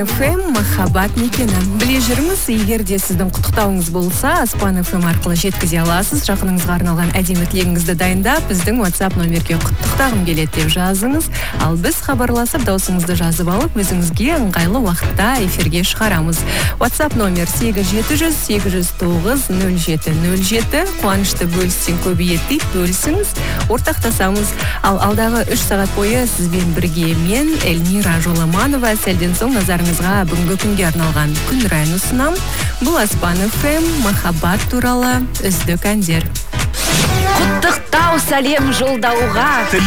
ФМ махаббат мекені. Біле жүріңіз, егер де сіздің құттықтауыңыз болса, Аспан ФМ арқылы жеткізе аласыз. Жақыныңызға арналған әдемі тілегіңізді дайындап, біздің WhatsApp номерге құттықтағым келеді деп жазыңыз. Ал біз хабарласып, даусыңызды жазып алып, өзіңізге ыңғайлы уақытта эфирге шығарамыз. WhatsApp номер 800-809-0707. Қуанышты бөлістен көбейет дейді, бөлісіңіз, ортақтасамыз. Ал алдағы 3 сағат бойы сізбен бірге мен, Эльмира Жоламанова, сәлден соң назарыңызға бүгінгі күнге арналған күн райын ұсынам. Бұл Аспан ФМ махаббат туралы үздік әндер. Құттықтау сәлем жолдауға.